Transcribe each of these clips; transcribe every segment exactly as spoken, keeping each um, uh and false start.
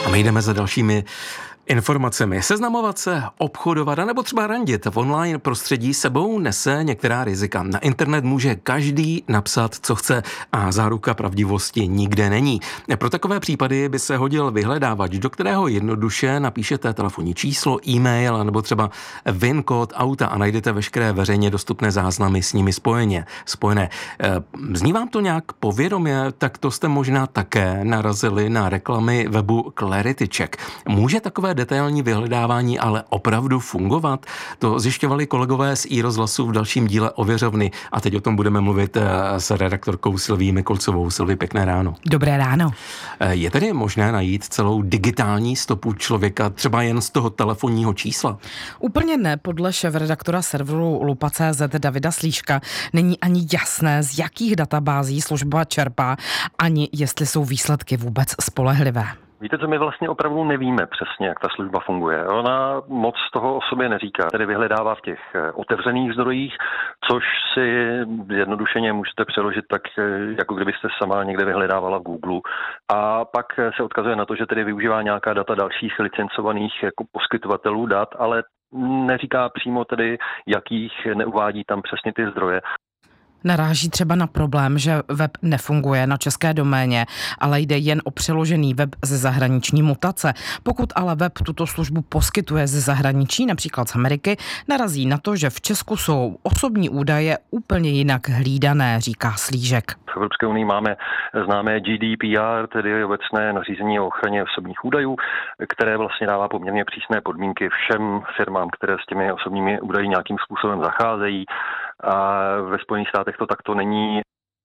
A my jdeme za dalšími informacemi. Seznamovat se, obchodovat a nebo třeba randit v online prostředí sebou nese některá rizika. Na internet může každý napsat, co chce a záruka pravdivosti nikde není. Pro takové případy by se hodil vyhledávač, do kterého jednoduše napíšete telefonní číslo, e-mail nebo třeba VIN kód auta a najdete veškeré veřejně dostupné záznamy s nimi spojeně, spojené. Zní vám to nějak povědomě, tak to jste možná také narazili na reklamy webu Clarity Check. Může takové detailní vyhledávání ale opravdu fungovat? To zjišťovali kolegové z iRozhlasu v dalším díle Ověřovny a teď o tom budeme mluvit s redaktorkou Silví Mikulcovou. Silví, pěkné ráno. Dobré ráno. Je tedy možné najít celou digitální stopu člověka třeba jen z toho telefonního čísla? Úplně ne, podle šéfredaktora serveru lupa tečka cé zet Davida Slíška není ani jasné, z jakých databází služba čerpá, ani jestli jsou výsledky vůbec spolehlivé. Víte, co my vlastně opravdu nevíme přesně, jak ta služba funguje. Ona moc toho o sobě neříká, tedy vyhledává v těch otevřených zdrojích, což si jednodušeně můžete přeložit tak, jako kdybyste sama někde vyhledávala v Google. A pak se odkazuje na to, že tedy využívá nějaká data dalších licencovaných jako poskytovatelů dat, ale neříká přímo tedy, jakých, neuvádí tam přesně ty zdroje. Naráží třeba na problém, že web nefunguje na české doméně, ale jde jen o přeložený web ze zahraniční mutace. Pokud ale web tuto službu poskytuje ze zahraničí, například z Ameriky, narazí na to, že v Česku jsou osobní údaje úplně jinak hlídané, říká Slížek. V Evropské unii máme známé G D P R, tedy obecné nařízení o ochraně osobních údajů, které vlastně dává poměrně přísné podmínky všem firmám, které s těmi osobními údaji nějakým způsobem zacházejí. A ve Spojených státech to takto není.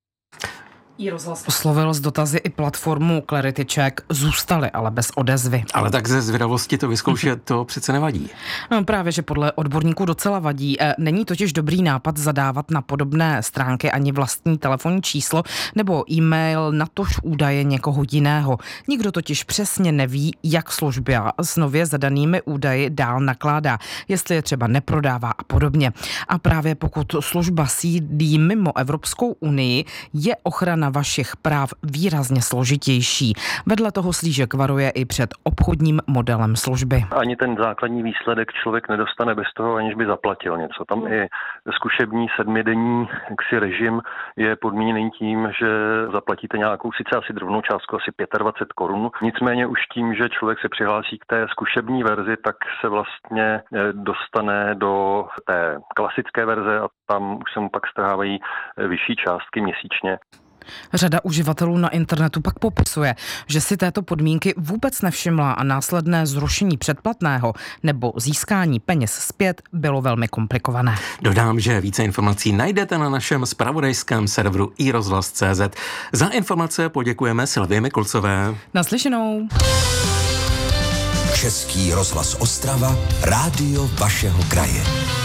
iRozhlas oslovil z dotazy i platformu Clarity Check, zůstaly ale bez odezvy. Ale tak ze zvědavosti to vyzkoušet to přece nevadí. No právě, že podle odborníků docela vadí. Není totiž dobrý nápad zadávat na podobné stránky ani vlastní telefonní číslo nebo e-mail, natož údaje někoho jiného. Nikdo totiž přesně neví, jak služba s nově zadanými údaji dál nakládá, jestli je třeba neprodává a podobně. A právě pokud služba sídlí mimo Evropskou unii, je ochrana vašich práv výrazně složitější. Vedle toho Slížek varuje i před obchodním modelem služby. Ani ten základní výsledek člověk nedostane bez toho, aniž by zaplatil něco. Tam i zkušební sedmidenní jaksi režim je podmíněný tím, že zaplatíte nějakou sice asi drobnou částku, asi dvacet pět korun. Nicméně už tím, že člověk se přihlásí k té zkušební verzi, tak se vlastně dostane do té klasické verze a tam už se mu pak strhávají vyšší částky měsíčně. Řada uživatelů na internetu pak popisuje, že si této podmínky vůbec nevšimla a následné zrušení předplatného nebo získání peněz zpět bylo velmi komplikované. Dodám, že více informací najdete na našem zpravodajském serveru iRozhlas tečka cé zet. Za informace poděkujeme Silvě Mikulcové. Naslyšenou. Český rozhlas Ostrava, rádio vašeho kraje.